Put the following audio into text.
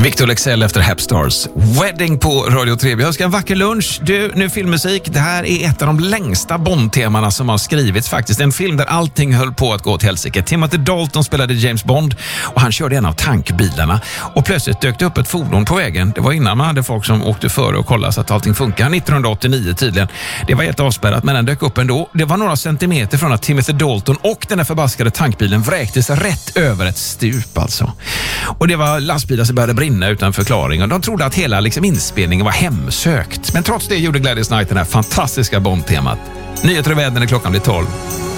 Victor Leksell efter Hapstars. Wedding på Radio 3. Vi önskar en vacker lunch. Du, nu filmmusik. Det här är ett av de längsta Bond-temana som har skrivits faktiskt. En film där allting höll på att gå till helsike. Timothy Dalton spelade James Bond och han körde en av tankbilarna. Och plötsligt dök det upp ett fordon på vägen. Det var innan man hade folk som åkte före och kollade så att allting funkar. 1989 tydligen. Det var helt avspärrat men den dök upp ändå. Det var några centimeter från att Timothy Dalton och den här förbaskade tankbilen vräktes rätt över ett stup alltså. Och det var lastbilar som började brinna utan förklaring och de trodde att hela inspelningen var hemsökt. Men trots det gjorde Gladys Knight den här fantastiska Bond-temat. Nyheter och väder när klockan blir 12.